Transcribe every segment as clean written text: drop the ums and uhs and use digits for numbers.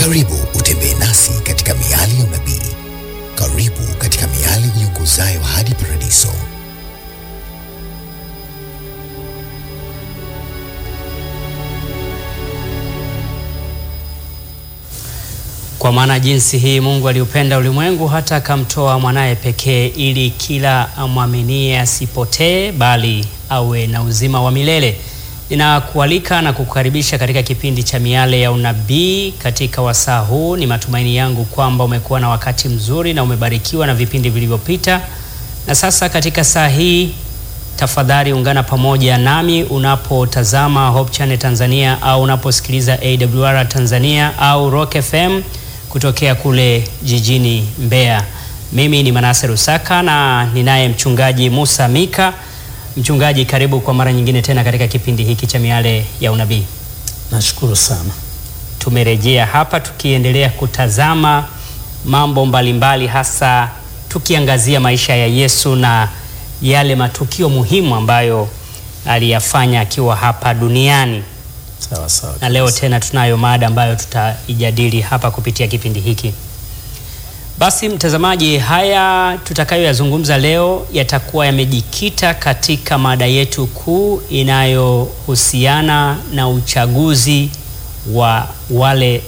Karibu utembee nasi katika miali ya unabii. Karibu katika miali iongozayo hadi paradiso. Kwa maana jinsi hii Mungu aliupenda ulimwengu hata akamtoa mwanaye pekee, ili kila amwaminie asipotee bali awe na uzima wa milele. Ninakualika na kukukaribisha katika kipindi cha miale ya unabii. Katika wasaa huu ni matumaini yangu kwamba umekuwa na wakati mzuri na umebarikiwa na vipindi vilivyopita. Na sasa katika saa hii, tafadhali ungana pamoja nami unapotazama Hope Channel Tanzania au unaposikiliza AWR Tanzania au Rock FM kutokea kule jijini Mbeya. Mimi ni Manase Rusaka na ninaye mchungaji Musa Mika. Mchungaji, karibu kwa mara nyingine tena katika kipindi hiki cha miale ya unabii. Nashukuru sana. Tumerejea hapa tukiendelea kutazama mambo mbalimbali, hasa tukiangazia maisha ya Yesu na yale matukio muhimu ambayo aliyafanya akiwa hapa duniani. Sawa sawa. Na leo tena tunayo mada ambayo tutaijadili hapa kupitia kipindi hiki. Basi mtazamaji, haya tutakayoyazungumza leo yatakuwa yamejikita katika mada yetu kuu inayohusiana na uchaguzi wa wale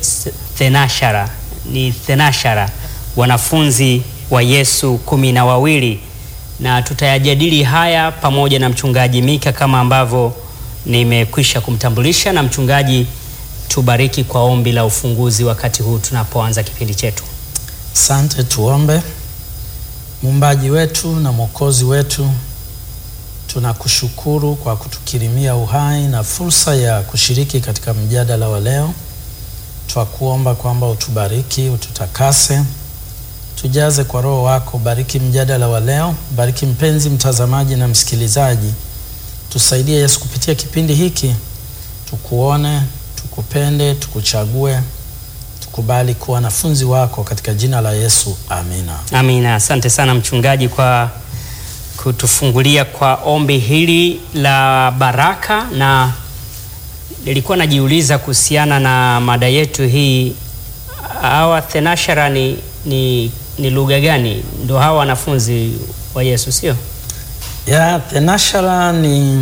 thenashara, wanafunzi wa Yesu 12, na tutayajadili haya pamoja na mchungaji Mika kama ambavyo nimekwisha kumtambulisha. Na mchungaji, tubariki kwa ombi la ufunguzi wakati huu tunapoanza kipindi chetu. Asante, tuombe. Muumbaji wetu na Mwokozi wetu, tunakushukuru kwa kutukirimia uhai na fursa ya kushiriki katika mjadala wa leo. Twakuomba kwamba utubariki, ututakase, tujaze kwa Roho wako. Bariki mjadala wa leo, bariki mpenzi mtazamaji na msikilizaji. Tusaidie Yesu kupitia kipindi hiki, tukuone, tukupende, tukuchague, tukubali kuwa wanafunzi wako katika jina la Yesu. Amina. Amina. Asante sana mchungaji kwa kutufungulia kwa ombi hili la baraka, na nilikuwa najiuliza kuhusiana na mada yetu hii, hawa thenashara ni lugha gani? Ndio hawa wanafunzi wa Yesu, sio? Ya, thenashara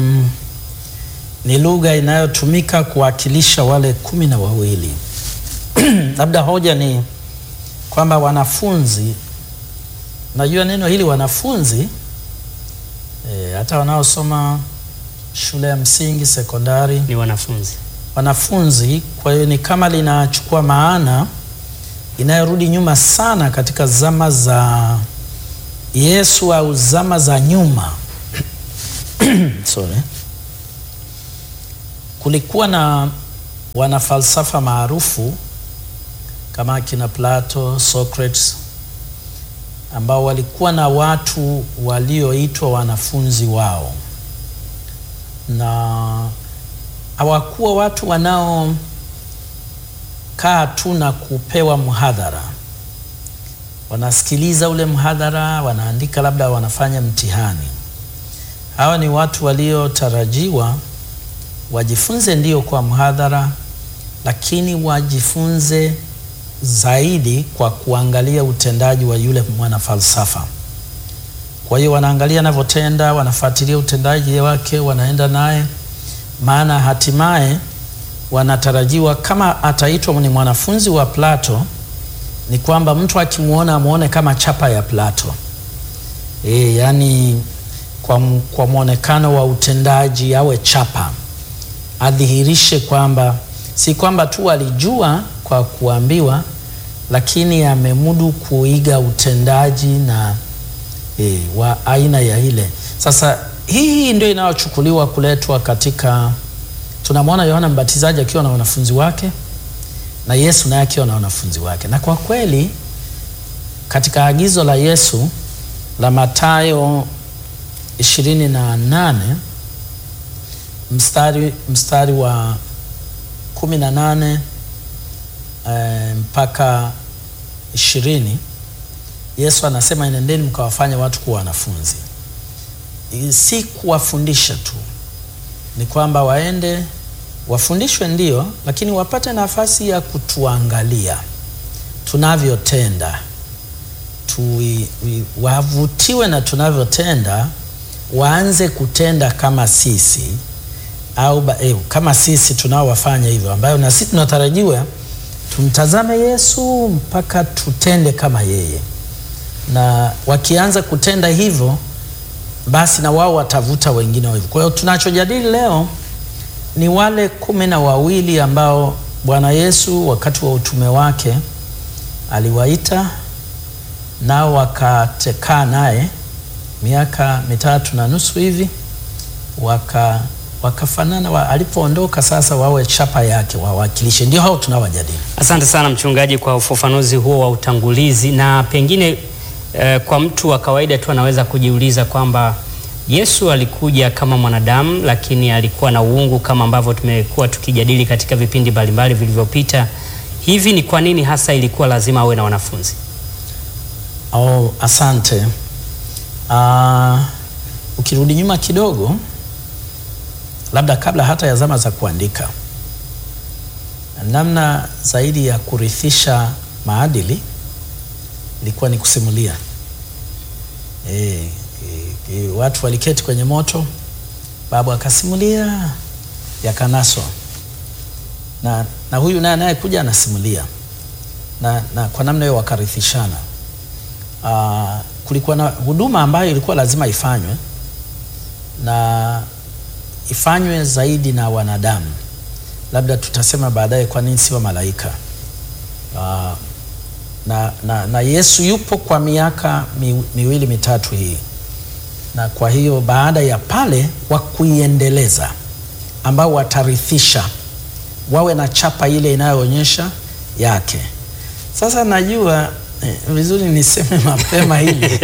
ni lugha inayotumika kuwakilisha wale 12. Labda hoja ni kwamba wanafunzi, najua neno hili wanafunzi hata wanaosoma shule ya msingi, sekondari ni wanafunzi. Kwa hiyo ni kama linachukua maana inayorudi nyuma sana katika zama za Yesu au zama za nyuma. Sorry. Kulikuwa na wanafalsafa maarufu kama kina Plato, Socrates, ambao walikuwa na watu walioitwa wanafunzi wao, na hawakuwa watu wanaokaa tu na kupewa mhadhara. Wanasikiliza ule mhadhara, wanaandika, labda wanafanya mtihani. Hawa ni watu waliotarajiwa wajifunze ndio kwa mhadhara, lakini wajifunze zaidi kwa kuangalia utendaji wa yule mwanafalsafa. Kwa hiyo wanaangalia anavyotenda, wanafuatilia utendaji wake, wanaenda naye, maana hatimaye wanatarajiwa kama ataitwa ni mwanafunzi wa Plato, ni kwamba mtu akimuona amuone kama chapa ya Plato. Yani kwa muonekano wa utendaji awe chapa, adhihirishe kwamba si kwamba tu alijua kwa kuambiwa, lakini amemudu kuiga utendaji na wa aina ya ile. Sasa hii ndio inayochukuliwa kuletwa katika, tunamwona Yohana Mbatizaji akiwa na wanafunzi wake na Yesu naye akiwa na wanafunzi wake. Na kwa kweli katika agizo la Yesu la Mathayo 28 mstari wa 18 mpaka 20, Yesu anasema, enendeni mkawafanye watu kuwa wanafunzi. Si kuwafundisha tu, ni kwamba waende wafundishwe ndio, lakini wapate nafasi ya kutuangalia tunavyotenda, wavutiwe na tunavyotenda, waanze kutenda kama sisi au kama sisi tunaowafanya hivyo, ambayo na sisi tunatarajiwa tumtazame Yesu mpaka tutende kama yeye. Na wakianza kutenda hivyo, basi na wao watavuta wengine hivyo. Kwa hiyo tunachojadili leo ni wale 12 ambao Bwana Yesu wakati wa utume wake aliwaita, nao wakakaa naye miaka 3.5 hivi, wakafanana. Alipoondoka sasa wawe chapa yake, wawakilishe. Ndio hao tunawajadili. Asante sana mchungaji kwa ufafanuzi huo wa utangulizi. Na pengine kwa mtu wa kawaida tu anaweza kujiuliza kwamba Yesu alikuja kama mwanadamu, lakini alikuwa na uungu kama ambavyo tumekuwa tukijadili katika vipindi mbalimbali vilivyopita. Hivi ni kwa nini hasa ilikuwa lazima awe na wanafunzi? Asante. Ukirudi nyuma kidogo, labda kabla hata ya zama za kuandika, namna zaidi ya kurithisha maadili ilikuwa ni kusimulia. Watu waliketi kwenye moto, babu akasimulia, yakanaswa, na huyu naye kuja anasimulia, na kwa namna hiyo wakarithishana. Kulikuwa na huduma ambayo ilikuwa lazima ifanywe, na ifanywe zaidi na wanadamu. Labda tutasema baadaye kwa nini sio malaika. Na Yesu yupo kwa miaka 2-3 hii, na kwa hiyo baada ya pale wa kuiendeleza, ambao watarithisha, wawe na chapa ile inayoonyesha yake. Sasa najua vizuri niseme mapema hili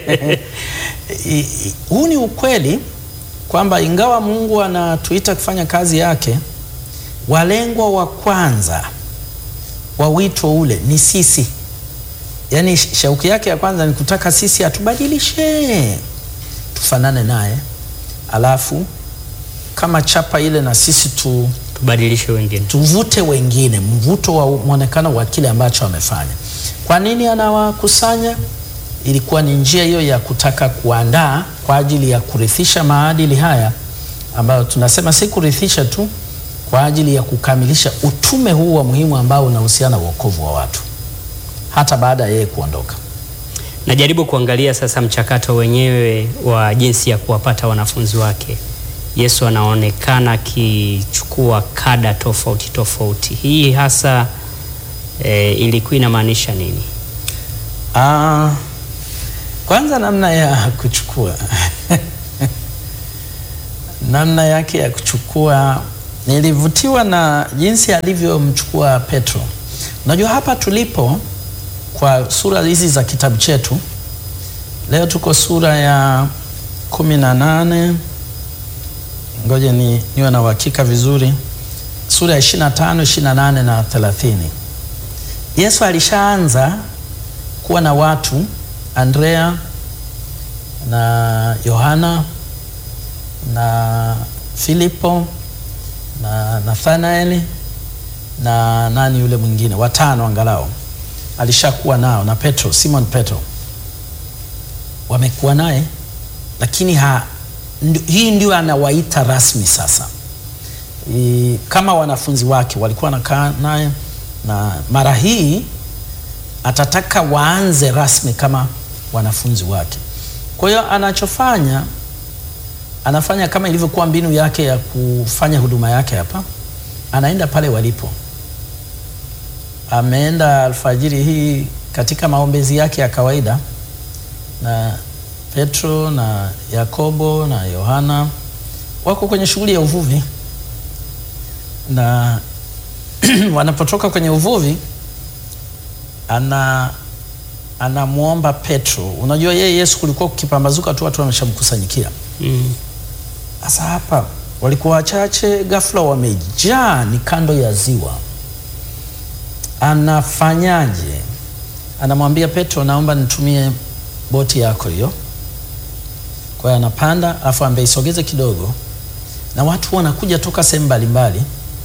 huu ni ukweli kwamba ingawa Mungu anatuita kufanya kazi yake, walengwa wa kwanza wa wito ule ni sisi. Yaani shauki yake ya kwanza ni kutaka sisi atubadilishe tufanane naye, alafu kama chapa ile na sisi tubadilishe wengine, tuvute wengine, mvuto wa muonekano wa kile ambacho amefanya. Kwa nini anawakusanya? Ilikuwa ni njia hiyo ya kutaka kuandaa kwa ajili ya kurithisha maadili haya, ambayo tunasema si kurithisha tu, kwa ajili ya kukamilisha utume huu wa muhimu ambao unahusiana na wokovu wa watu hata baada ya yeye kuondoka. Najaribu kuangalia sasa mchakato wenyewe wa jinsi ya kuwapata wanafunzi wake. Yesu anaonekana akichukua kada tofauti tofauti. Hii hasa ilikuwa inamaanisha nini? Kwanza namna ya kuchukua namna yake ya kuchukua, nilivutiwa na jinsi alivyomchukua Petro. Unajua hapa tulipo kwa sura hizi za kitabu chetu, leo tuko sura ya 18. Ngoje niwe na uhakika vizuri. Sura ya 25, 28 na 30. Yesu alishaanza kuwa na watu, Andrea na Yohana na Filipo na Nathanaeli na nani yule mwingine, 5 angalau alishakuwa nao, na Petro, Simon Petro wamekuwa naye, lakini hii ndio anawaita rasmi sasa. Kama wanafunzi wake walikuwa wanakaa naye, na mara hii atataka waanze rasmi kama wanafunzi wake. Kwa hiyo anafanya kama ilivyokuwa mbinu yake ya kufanya huduma yake hapa. Anaenda pale walipo. Ameenda alfajiri hii katika maombezi yake ya kawaida, na Petro na Yakobo na Yohana wako kwenye shughuli ya uvuvi, na wanapotoka kwenye uvuvi anamuomba Petro. Unajua yeye Yesu kulikuwa kukipambazuka tu watu wameshamkusanyikia. Sasa hapa walikuwa wachache, ghafla wamejaa, ni kando ya ziwa. Anafanyaje? Anamwambia Petro, naomba nitumie boti yako hiyo. Kwa hiyo anapanda, afu ambaye isogeze kidogo, na watu wanakuja toka sehemu mbalimbali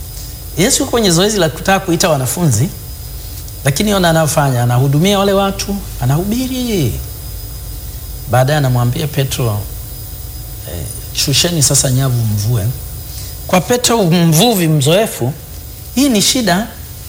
Yesu yuko kwenye zoezi la kutaka kuita wanafunzi, lakini ona anafanya, anahudumia wale watu, anahubiri. Baadaye anamwambia Petro, shusheni sasa nyavu mvue. Kwa Petro, mvuvi mzoefu, hii ni shida.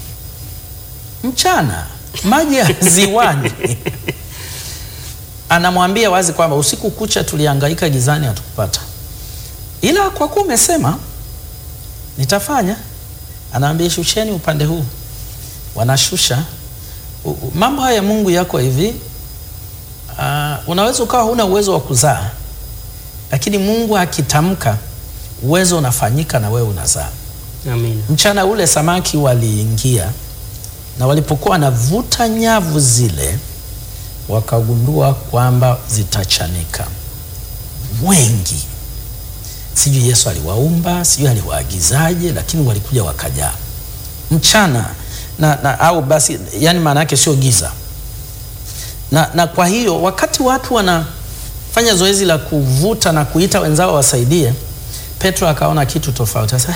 Mchana maji ya ziwani. Anamwambia wazi kwamba usiku kucha tulihangaika gizani hatukupata, ila kwa kuwa umesema nitafanya. Anaambia shusheni upande huu. Wanashusha. Mambo haya ya Mungu yako hivi. Unaweza ukawa huna uwezo wa kuzaa, lakini Mungu akitamka uwezo unafanyika na wewe unazaa. Amen. Mchana ule samaki waliingia, na walipokuwa wanavuta nyavu zile wakagundua kwamba zitachanika. Wengi. Sijui Yesu aliwaumba, sijui aliwaagizaje, lakini walikuja wakajaa. Mchana na au basi, yani maana yake sio giza. Na kwa hiyo wakati watu wanafanya zoezi la kuvuta na kuita wenzao wasaidie, Petro akaona kitu tofauti. Sasa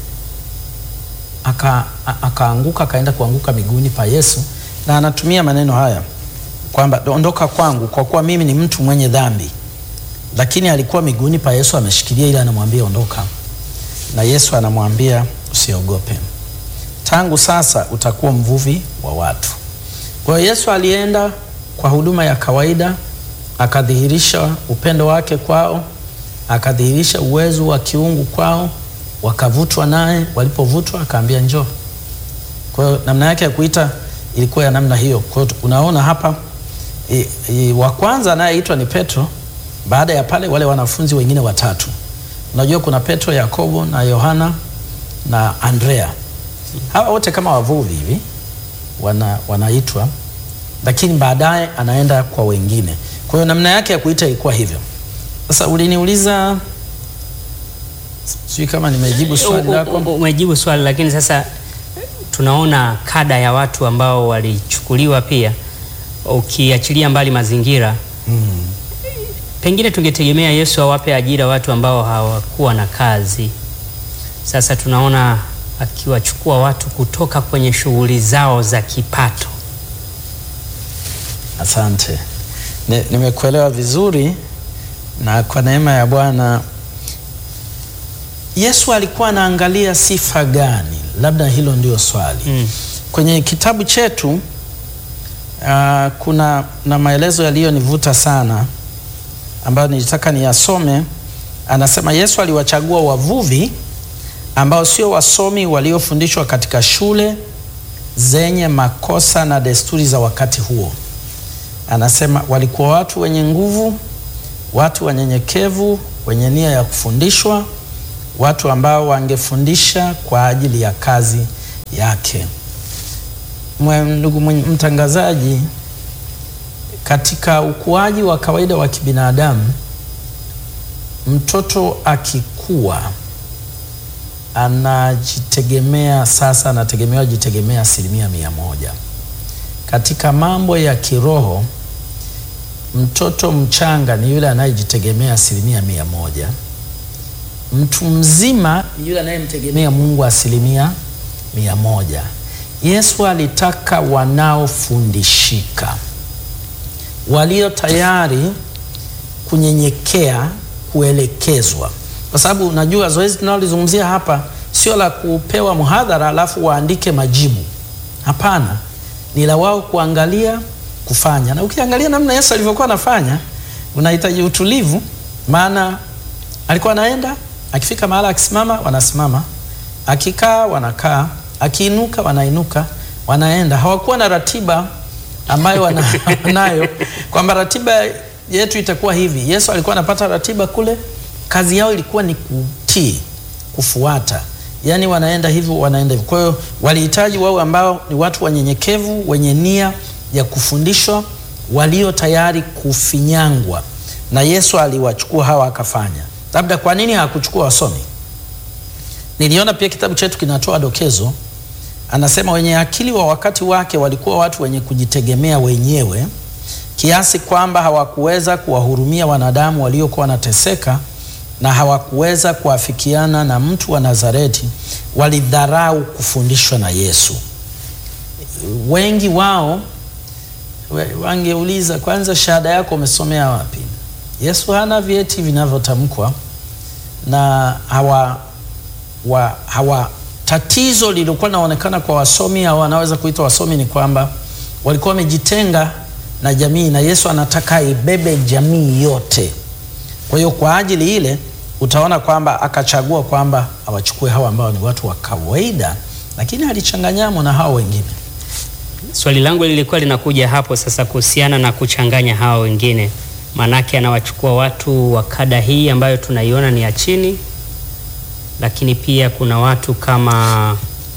akaanguka, akaenda kuanguka miguuni pa Yesu, na anatumia maneno haya kwamba ondoka kwangu kwa kuwa mimi ni mtu mwenye dhambi. Lakini alikuwa miguuni pa Yesu ameshikilia, ili anamwambia ondoka. Na Yesu anamwambia usiogope, tangu sasa utakuwa mvuvi wa watu. Kwa hiyo Yesu alienda kwa huduma ya kawaida, akadhihirisha upendo wake kwao, akadhihirisha uwezo wa kiungu kwao, wakavutwa naye. Walipovutwa akaambia njoo. Kwa hiyo namna yake ya kuita ilikuwa ya namna hiyo. Kwa hiyo unaona hapa wa kwanza anayeitwa ni Petro. Baada ya pale wale wanafunzi wengine watatu. Unajua kuna Petro, Yakobo na Yohana na Andrea. Hawa wote kama wavuvi hivi wanaitwa, lakini baadaye anaenda kwa wengine. Kwa hiyo namna yake ya kuita ilikuwa hivyo. Sasa uliniuliza, sijui kama nimejibu swali lako. Umejibu swali, lakini sasa tunaona kada ya watu ambao walichukuliwa pia, ukiachilia mbali mazingira. Pengine tungetegemea Yesu awape ajira watu ambao hawakuwa na kazi. Sasa tunaona akiwachukua watu kutoka kwenye shughuli zao za kipato. Asante. Nimekuelewa vizuri, na kwa neema ya Bwana. Yesu alikuwa anaangalia sifa gani? Labda hilo ndio swali. Kwenye kitabu chetu kuna na maelezo yaliyonivuta sana ambayo nilitaka niyasome. Anasema Yesu aliwachagua wavuvi ambao sio wasomi waliofundishwa katika shule zenye makosa na desturi za wakati huo. Anasema walikuwa watu wenye nguvu, watu wanyenyekevu, wenye nia ya kufundishwa, watu ambao wangefundisha kwa ajili ya kazi yake. Ndugu mtangazaji, katika ukuaji wa kawaida wa kibinadamu, mtoto akikua anajitegemea. Sasa anategemewa jitegemea 100%. Katika mambo ya kiroho, mtoto mchanga ni yule anayejitegemea 100%. Mtu mzima ni yule anayemtegemea Mungu 100%. Yesu alitaka wanaofundishika, walio tayari kunyenyekea, kuelekezwa. Kwa sababu unajua zoezi tunalozungumzia hapa sio la kupewa muhadhara alafu waandike majibu. Hapana, ni la wao kuangalia, kufanya. Na ukiangalia namna Yesu alivyokuwa anafanya, unahitaji utulivu, maana alikuwa anaenda, akifika mahali akisimama wanasimama, akikaa wanakaa, akiinuka wanainuka, wanaenda. Hawakuwa na ratiba ambayo wanayo kwamba ratiba yetu itakuwa hivi. Yesu alikuwa anapata ratiba kule. Kazi yao ilikuwa ni kutii, kufuata. Yaani wanaenda hivyo, wanaenda hivyo. Kwa hiyo walihitaji wao ambao ni watu wanyenyekevu, wenye nia ya kufundishwa, walio tayari kufinyangwa. Na Yesu aliwachukua hawa akafanya. Labda kwa nini hakuchukua wasomi? Niliona pia kitabu chetu kinatoa dokezo. Anasema wenye akili wa wakati wake walikuwa watu wenye kujitegemea wenyewe, kiasi kwamba hawakuweza kuwahurumia wanadamu waliokuwa wanateseka, na hawakuweza kuafikiana na mtu wa Nazareti, walidharau kufundishwa na Yesu. Wengi wao wangeuliza, kwanza, shahada yako umesomea wapi? Yesu hana vyeti vinavyotamkwa, na tatizo lilikuwa linaonekana kwa wasomi au wanaweza kuitwa wasomi ni kwamba walikuwa wamejitenga na jamii, na Yesu anataka ibebe jamii yote. Kwa hiyo kwa ajili ile utaona kwamba akachagua kwamba awachukue hawa ambao ni watu wa kawaida, lakini alichanganyamo na hao wengine. Swali langu lilikuwa linakuja hapo sasa kuhusiana na kuchanganya hawa wengine. Manake anawachukua watu wa kada hii ambayo tunaiona ni ya chini, lakini pia kuna watu kama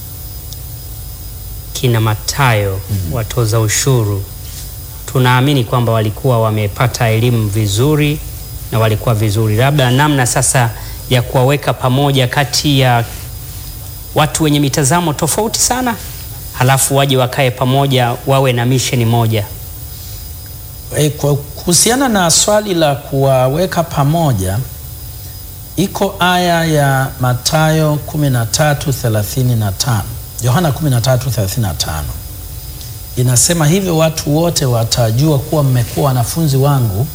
kina Mathayo, watoza ushuru. Tunaamini kwamba walikuwa wamepata elimu vizuri na walikuwa vizuri. Labda namna sasa ya kuwaweka pamoja kati ya watu wenye mitazamo tofauti sana, halafu waje wakae pamoja wawe na mission moja. Kwa kuhusiana na swali la kuwaweka pamoja, iko aya ya Mathayo 13:35, Yohana 13:35. Inasema hivyo, watu wote watajua kuwa mmekuwa wanafunzi wangu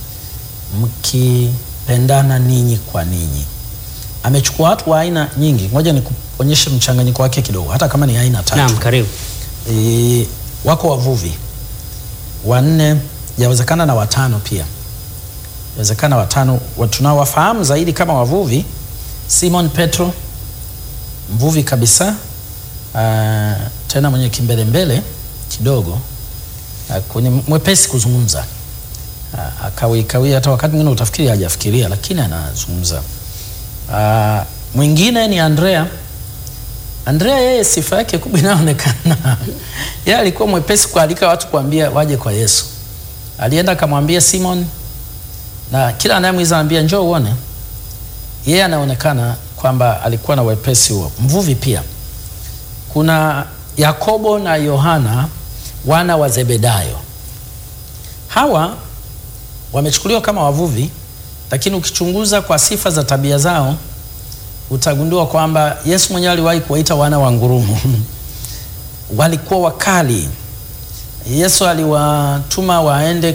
mkipendana ninyi kwa ninyi. Amechukua watu wa aina nyingi. Ngoja nikuonyeshe mchanganyiko wake kidogo, hata kama ni aina 3. Naam, karibu. Wako wavuvi 4, yawezekana na 5 pia. Yawezekana 5 tunawafahamu zaidi kama wavuvi. Simon Petro, mvuvi kabisa, tena mwenye kimbelembele kidogo, kwenye mwepesi kuzungumza, akawi hata wakati mwingine utafikiri hajafikiria, lakini anazungumza. Mwingine ni Andrea. Andrea yeye sifa yake kubwa inaonekana yeye alikuwa mwepesi kualika watu kuambia waje kwa Yesu. Alienda akamwambia Simon, na kila anayemwiza anambia njoo uone. Yeye anaonekana kwamba alikuwa na wepesi huo. Mvuvi pia. Kuna Yakobo na Yohana, wana wa Zebedayo. Hawa wamechukuliwa kama wavuvi, lakini ukichunguza kwa sifa za tabia zao utagundua kwamba Yesu mwenyewe aliwahi kuwaita wana wa ngurumo. Walikuwa wakali. Yesu aliwatuma waende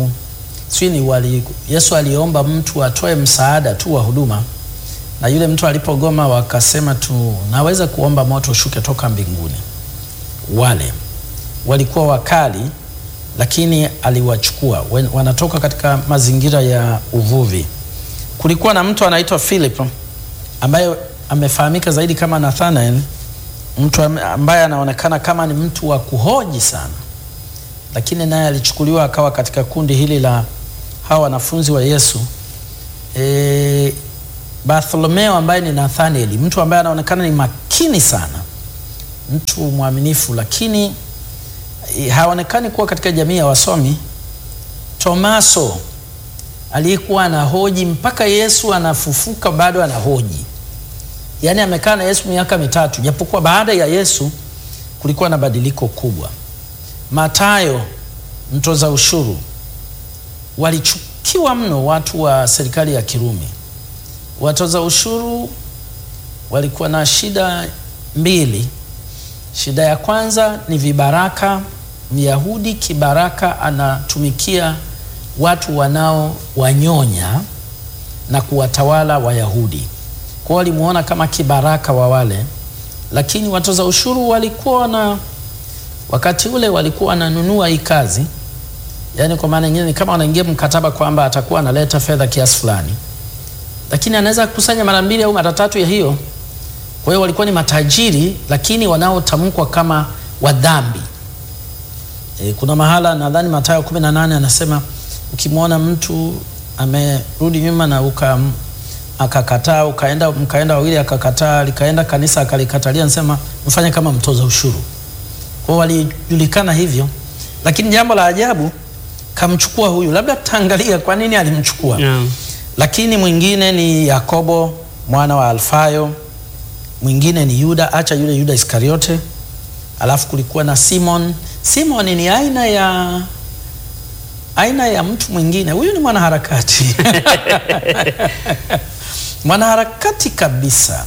Yesu aliomba mtu atoe msaada tu wa huduma, na yule mtu alipogoma wakasema tu naweza kuomba moto ushuke toka mbinguni. Wale walikuwa wakali, lakini aliwachukua. Wanatoka katika mazingira ya uvuvi. Kulikuwa na mtu anaitwa Philip ambaye amefahamika zaidi kama Nathanael, mtu ambaye anaonekana kama ni mtu wa kuhoji sana, lakini naye alichukuliwa akawa katika kundi hili la hawa wanafunzi wa Yesu. Bartholomeo ambaye ni Nathanael, mtu ambaye anaonekana ni makini sana, mtu mwaminifu, lakini haonekani kuwa katika jamii ya wasomi. Tomaso aliyekuwa anahoji mpaka Yesu anafufuka bado anahoji. Yaani amekaa na Yesu miaka 3, japokuwa baada ya Yesu kulikuwa na badiliko kubwa. Mathayo, mtoza ushuru. Walichukiwa mno watu wa serikali ya Kirumi. Watoza ushuru walikuwa na shida 2. Shida ya kwanza ni vibaraka. Myahudi kibaraka anatumikia watu wanao wanyonya na kuwatawala Wayahudi. Kwa walimuona kama kibaraka wa wale. Lakini watoza ushuru walikuwa na wakati ule walikuwa wananunua hii kazi. Yaani kwa maana nyingine kama wanaingia mkataba kwamba atakuwa analeta fedha kiasi fulani, lakini anaweza kukusanya mara 2 au mara 3 ya hiyo. Kwa hiyo walikuwa ni matajiri, lakini wanaotamkwa kama wadhambi. Kuna mahala nadhani Mathayo 18 anasema ukimwona mtu amerudi nyuma na akakataa, mkaenda wawili akakataa, likaenda kanisa akalikatalia, anasema mfanye kama mtoza ushuru. Kwa walijulikana hivyo. Lakini jambo la ajabu, kamchukua huyu. Labda tutaangalia kwa nini alimchukua. Lakini mwingine ni Yakobo mwana wa Alfayo, mwingine ni Yuda, acha yule Yuda Iskariote. Alafu kulikuwa na Simon. Simon ni aina ya mtu mwingine. Huyu ni mwanaharakati. mwanaharakati kabisa.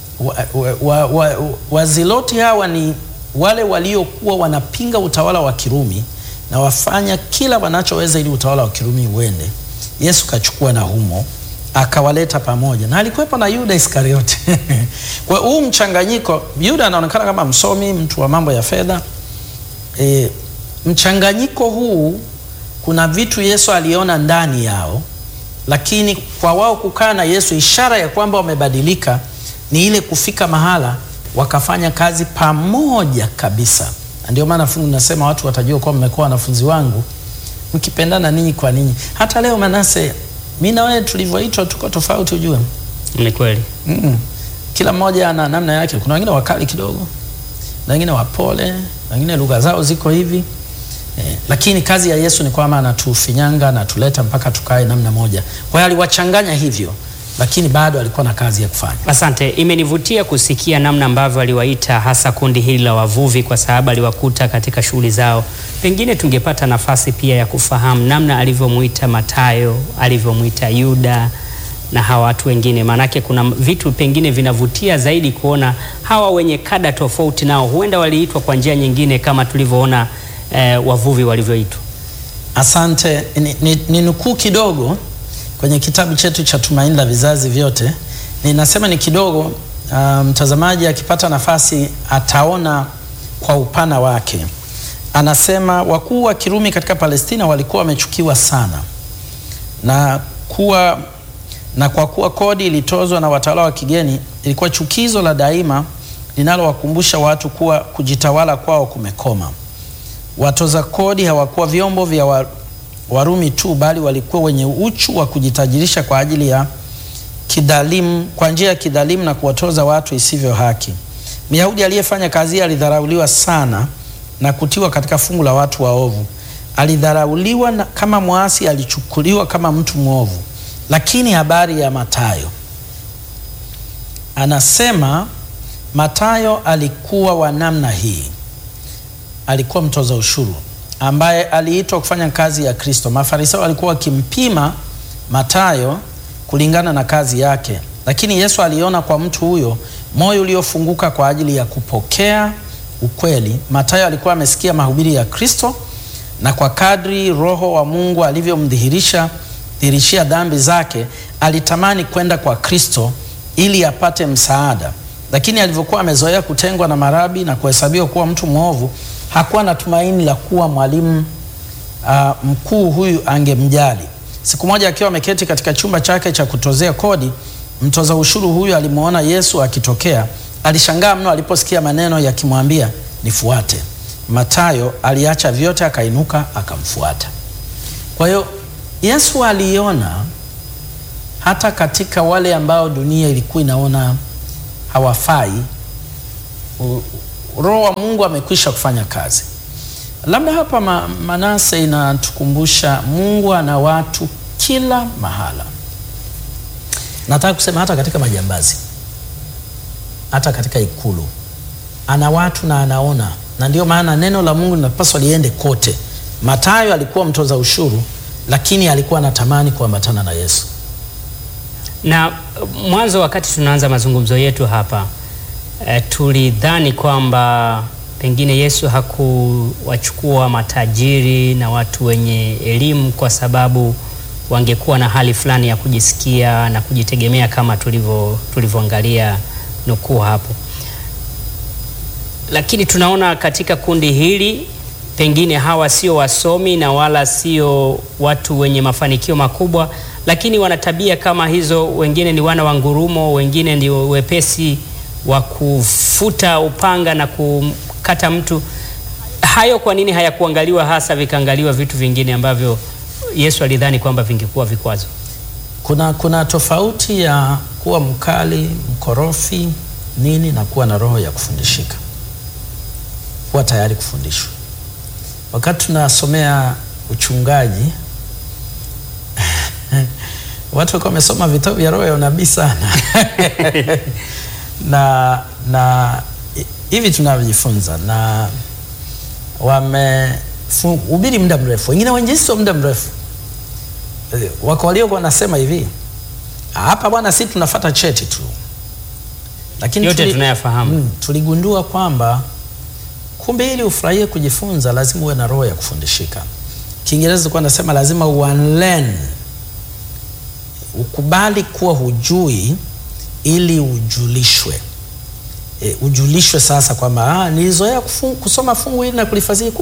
Waziloti hawa ni wale waliokuwa wanapinga utawala wa Kirumi na wafanya kila wanachoweza ili utawala wa Kirumi uende. Yesu kachukua na humo akawaleta pamoja, na alikuwepo na Yuda Iskariote. Kwa huu mchanganyiko, Yuda anaonekana kama msomi, mtu wa mambo ya fedha. Mchanganyiko huu, kuna vitu Yesu aliona ndani yao, lakini kwa wao kukaa na Yesu, ishara ya kwamba wamebadilika ni ile kufika mahala wakafanya kazi pamoja kabisa. Ndio maana fungu nasema watu watajua kwa mmekuwa wanafunzi wangu mkipendana ninyi kwa ninyi. Hata leo Manase, mimi na wewe tulivyoitwa tuko tofauti, ujue. Ni kweli. Kila mmoja ana namna yake. Kuna wengine wakali kidogo, na wengine wapole, na wengine lugha zao ziko hivi. Lakini kazi ya Yesu ni kwamba anatufinyanga na tuleta mpaka tukae namna moja. Kwa hiyo aliwachanganya hivyo, lakini bado alikuwa na kazi ya kufanya. Asante. Imenivutia kusikia namna ambavyo aliwaita hasa kundi hili la wavuvi, kwa sababu aliwakuta katika shughuli zao. Pengine tungepata nafasi pia ya kufahamu namna alivyomuita Mathayo, alivyomuita Yuda na hawa watu wengine. Maanake kuna vitu pengine vinavutia zaidi kuona hawa wenye kada tofauti nao huenda waliitwa kwa njia nyingine kama tulivyoona wavuvi walivyoitwa. Asante. Ni nukuu kidogo kwenye kitabu chetu cha Tumaini la Vizazi Vyote. Ninasema ni kidogo, mtazamaji akipata nafasi ataona kwa upana wake. Anasema wakuu wa Kirumi katika Palestina walikuwa wamechukiwa sana na kwa kuwa kodi ilitozwa na watawala wa kigeni, ilikuwa chukizo la daima linalowakumbusha watu kuwa kujitawala kwao kumekoma. Watoza kodi hawakuwa vyombo vya Warumi tu, bali walikuwa wenye uchu wa kujitajirisha kwa ajili ya kidhalimu, kwa njia ya kidhalimu na kuwatoza watu isivyo haki. Myahudi aliyefanya kazi alidharauliwa sana na kutiwa katika fungu la watu waovu. Alidharauliwa kama muasi, alichukuliwa kama mtu mwovu. Lakini habari ya Mathayo, anasema Mathayo alikuwa wa namna hii. Alikuwa mtoza ushuru ambaye aliitwa kufanya kazi ya Kristo. Mafarisayo walikuwa wakimpima Mathayo kulingana na kazi yake, lakini Yesu aliona kwa mtu huyo moyo uliofunguka kwa ajili ya kupokea ukweli. Mathayo alikuwa amesikia mahubiri ya Kristo, na kwa kadri Roho wa Mungu alivyomdhihirishia dhambi zake, alitamani kwenda kwa Kristo ili apate msaada. Lakini alivyokuwa amezoea kutengwa na marabi na kuhesabiwa kuwa mtu mwovu, hakuwa na tumaini la kuwa mwalimu mkuu huyu angemjali. Siku moja akiwa ameketi katika chumba chake cha kutozea kodi, mtoza ushuru huyu alimuona Yesu akitokea. Alishangaa mno aliposikia maneno yakimwambia, nifuate. Mathayo aliacha vyote akainuka akamfuata. Kwa hiyo Yesu aliona hata katika wale ambao dunia ilikuwa inaona hawafai, Roho wa Mungu amekwisha kufanya kazi. Labda hapa Manase inatukumbusha Mungu ana watu kila mahala. Nataka kusema hata katika majambazi, hata katika ikulu ana watu na anaona, na ndio maana neno la Mungu linapaswa liende kote. Mathayo alikuwa mtoza ushuru, lakini alikuwa anatamani kuambatana na Yesu. Na mwanzo wakati tunaanza mazungumzo yetu hapa, tulidhani kwamba pengine Yesu hakuwachukua matajiri na watu wenye elimu kwa sababu wangekuwa na hali fulani ya kujisikia na kujitegemea kama tulivyoangalia nukuu hapo. Lakini tunaona katika kundi hili pengine hawa sio wasomi na wala sio watu wenye mafanikio makubwa, lakini wana tabia kama hizo. Wengine ni wana wa ngurumo, wengine ni wepesi wa kufuta upanga na kumkata mtu. Hayo kwa nini hayakuangaliwa hasa, vikaangaliwa vitu vingine ambavyo Yesu alidhani kwamba vingekuwa vikwazo? Kuna tofauti ya kuwa mkali, mkorofi, nini, na kuwa na roho ya kufundishika. Kuwa tayari kufundishwa. Wakati tunasomea uchungaji watu wako wamesoma vitabu vya roho ya unabii sana. na hivi tunavyojifunza, na wamehubiri muda mrefu, wengine wainjilisti wa muda mrefu. Wako waliokuwa wanasema hivi, Hapa bwana, si tunafuata cheti tu, lakini yote tunayafahamu. Tuligundua kwamba kumbe ili ufurahie kujifunza lazima uwe na roho ya kufundishika. Kiingereza kwa nasema lazima unlearn, ukubali kuwa hujui ili ujulishwe. Ujulishwe sasa kwamba nilizoea kusoma fungu hili na kulifasiri,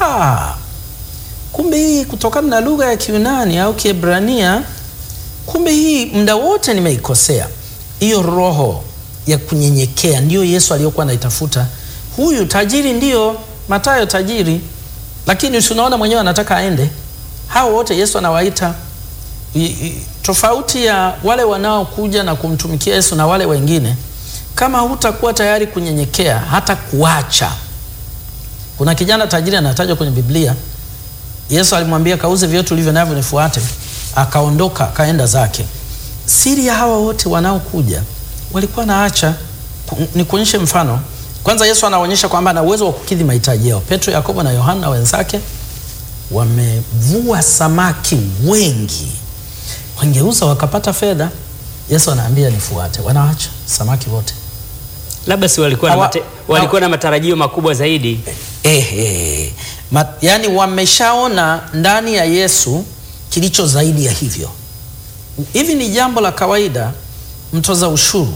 kumbe hii kutokana na lugha ya Kiyunani au Kiebrania, kumbe hii muda wote nimeikosea. Hiyo roho ya kunyenyekea ndio Yesu aliyokuwa anaitafuta. Huyu tajiri ndio Mathayo tajiri, lakini unaona mwenyewe anataka aende. Hao wote Yesu anawaita. Tofauti ya wale wanaokuja na kumtumikia Yesu na wale wengine, kama hutakuwa tayari kunyenyekea hata kuacha. Kuna kijana tajiri anatajwa kwenye Biblia. Yesu alimwambia kauze vyote ulivyo navyo nifuate. Akaondoka kaenda zake. Siri ya hawa wote wanaokuja walikuwa naacha. Ni kuonyesha mfano. Kwanza Yesu anaonyesha kwamba ana uwezo wa kukidhi mahitaji yao. Petro, Yakobo na Yohana wenzake wamevua samaki wengi, wangeuza wakapata fedha. Yesu anaambia nifuate, wanaacha samaki wote. Labda si walikuwa na matarajio makubwa zaidi. Yani wameshaona ndani ya Yesu kilicho zaidi ya hivyo. Hivi ni jambo la kawaida. Mtoza ushuru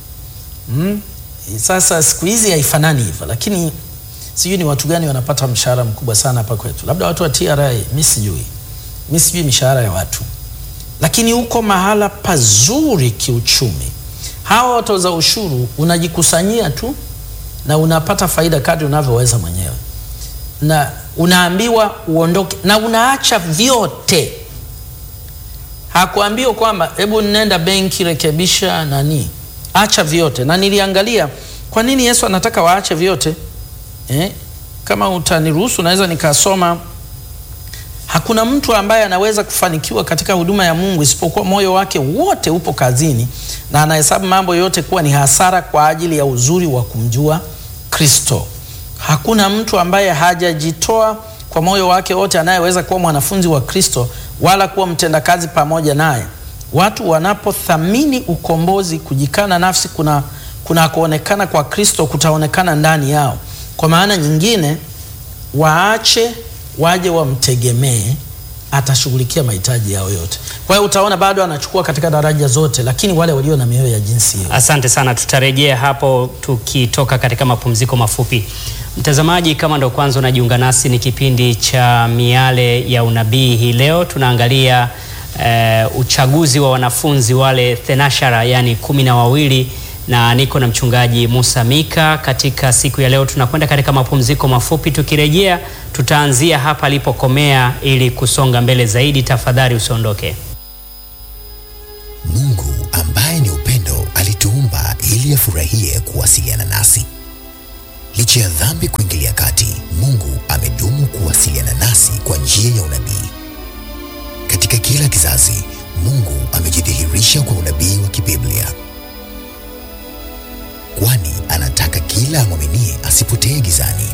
sasa siku hizi haifanani hivyo, lakini sijui ni watu gani wanapata mshahara mkubwa sana hapa kwetu. Labda watu wa TRA, mimi sijui mishahara ya watu. Lakini huko mahala pazuri kiuchumi. Hawa watoza ushuru unajikusanyia tu na unapata faida kadri unavyoweza mwenyewe. Na unaambiwa uondoke na unaacha vyote. Hakuambiwa kwamba hebu nenda benki rekebisha nani. Acha vyote. Na niliangalia kwa nini Yesu anataka waache vyote. Kama utaniruhusu naweza nikasoma. Hakuna mtu ambaye anaweza kufanikiwa katika huduma ya Mungu isipokuwa moyo wake wote upo kazini na anahesabu mambo yote kuwa ni hasara kwa ajili ya uzuri wa kumjua Kristo. Hakuna mtu ambaye hajajitoa kwa moyo wake wote anayeweza kuwa mwanafunzi wa Kristo wala kuwa mtendakazi pamoja naye. Watu wanapothamini ukombozi, kujikana nafsi, kuna kuonekana kwa Kristo kutaonekana ndani yao. Kwa maana nyingine, waache waje wamtegemee, atashughulikia mahitaji yao yote. Kwa hiyo utaona bado anachukua katika daraja zote, lakini wale walio na mioyo ya jinsi hiyo. Asante sana, tutarejea hapo tukitoka katika mapumziko mafupi. Mtazamaji, kama ndo kwanza unajiunga nasi, ni kipindi cha Miale ya Unabii. Hii leo tunaangalia uchaguzi wa wanafunzi wale thenashara, yani 12, na niko na mchungaji Musa Mika. Katika siku ya leo tunakwenda katika mapumziko mafupi. Tukirejea tutaanzia hapa alipokomea ili kusonga mbele zaidi. Tafadhali usiondoke. Mungu ambaye ni upendo alituumba ili afurahie kuwasiliana nasi. Licha ya dhambi kuingilia kati, Mungu amedumu kuwasiliana nasi kwa njia ya unabii. Katika kila kizazi, Mungu amejidhihirisha kwa unabii wa kibiblia, kwani anataka kila amwaminie asipotee gizani,